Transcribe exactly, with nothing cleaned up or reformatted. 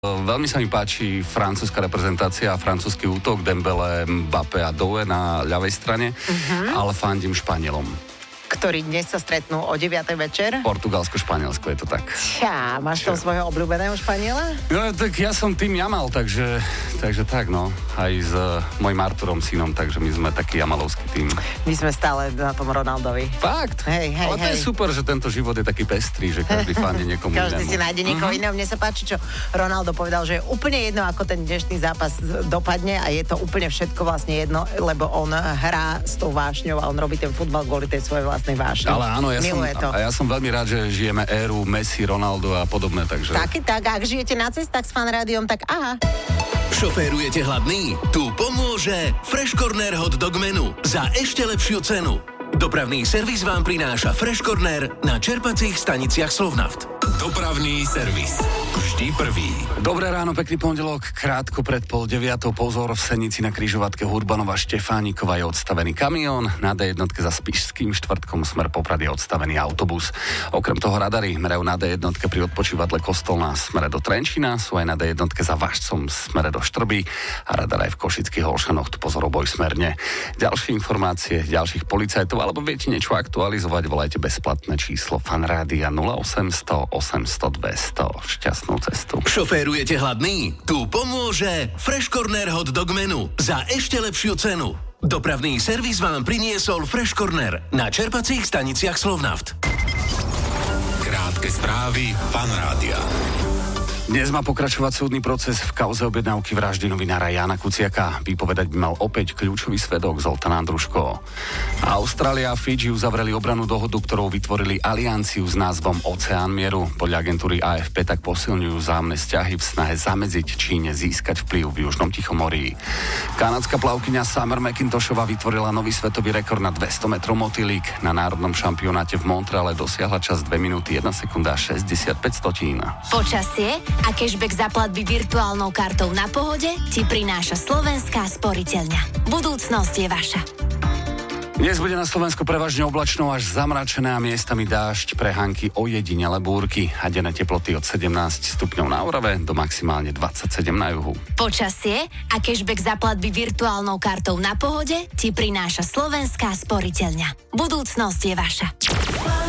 Veľmi sa mi páči francúzska reprezentácia a francúzsky útok, Dembele, Mbappé a Doué na ľavej strane, uh-huh. ale fandím Španielom. Ktorí dnes sa stretnú o deviatej večer. Portugalsko-Španielsko, je to tak. Čá, máš tam svojho obľúbeného Španiela? No, tak ja som tým Jamal, takže, takže tak, no. Aj s uh, mojim Arturom synom, takže my sme taký jamalovský tým. My sme stále na tom Ronaldovi. Fakt? Hej, hej, Ale to hej. je super, že tento život je taký pestrý, že každý fandí niekomu inému. Každý si nájde niekoho uh-huh. iného. Mne sa páči, čo Ronaldo povedal, že je úplne jedno, ako ten dnešný zápas dopadne a je to úplne všetko vlastne jedno, lebo on hrá s tou vášňou a on robí ten futbal kvôli tej svojej vlastnej vášne. Ale áno, ja som, to. a ja som veľmi rád, že žijeme éru Messi, Ronaldo a podobné, takže... Taky tak, ak žijete na cestách s Fanrádiom, tak aha. Šoférujete hladný? Tu pomôže Fresh Corner Hot Dog Menu za ešte lepšiu cenu. Dopravný servis vám prináša Fresh Corner na čerpacích staniciach Slovnaft. Dopravný servis. Vždy prvý. Dobré ráno, pekný pondelok, krátko pred pol deviatou pozor, v Senici na križovatke Hurbanova Štefánikova je odstavený kamión, na dé jednotke za Spišským štvrtkom smer Poprad je odstavený autobus. Okrem toho radary merajú na dé jednotke pri odpočívadle Kostolná smere do Trenčína, sú aj na dé jednotke za Važcom smere do Štrby a radar aj v Košických Holšanoch, tu pozoroboj smerne. Ďalšie informácie ďalších policajtov, alebo viete niečo aktualizovať, volajte bezplatné číslo Fanrádia nula osemsto osemsto dvesto. Šťastnú cestu. Šoférujete hladný? Tu pomôže Fresh Corner Hot Dog Menu za ešte lepšiu cenu. Dopravný servis vám priniesol Fresh Corner na čerpacích staniciach Slovnaft. Krátke správy Fanrádia. Dnes má pokračovať súdny proces v kauze objednávky vraždy novinára Jána Kuciaka. Vypovedať by mal opäť kľúčový svedok Zoltán Andruško. Austrália a Fidži uzavreli obrannú dohodu, ktorou vytvorili alianciu s názvom Oceán mieru. Podľa agentúry á ef pé tak posilňujú vzájomné vzťahy v snahe zamedziť Číne získať vplyv v Južnom Tichomorí. Kanadská plavkyňa Summer McIntoshová vytvorila nový svetový rekord na dvesto metrov motýlik. Na národnom šampionáte v Montreale dosiahla čas dve minúty jedna sekunda šesťdesiatpäť stotín. Počasie a cashback za platby virtuálnou kartou Na Pohode ti prináša Slovenská sporiteľňa. Budúcnosť je vaša. Dnes bude na Slovensku prevažne oblačno až zamračené a miestami dážď, prehánky ojedinele búrky a denné teploty od sedemnásť stupňov na Orave do maximálne dvadsaťsedem na juhu. Počasie a cashback za platby virtuálnou kartou Na Pohode ti prináša Slovenská sporiteľňa. Budúcnosť je vaša.